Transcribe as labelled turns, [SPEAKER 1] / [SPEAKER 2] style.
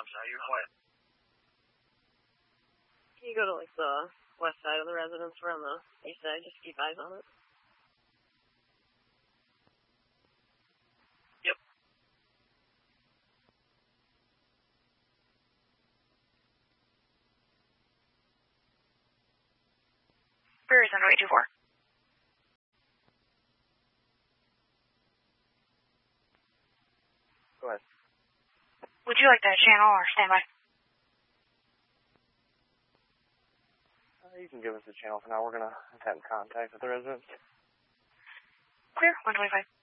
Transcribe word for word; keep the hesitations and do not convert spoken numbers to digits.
[SPEAKER 1] I'm sorry, you're quiet.
[SPEAKER 2] Can you go to, like, the west side of the residence? We're on the east side. Just keep eyes on it.
[SPEAKER 1] Yep.
[SPEAKER 3] Brewery's on eight two four.
[SPEAKER 1] Go ahead.
[SPEAKER 3] Would you like the channel or standby?
[SPEAKER 1] Uh, you can give us the channel for now. We're going to attempt contact with the residents.
[SPEAKER 3] Clear, one twenty-five.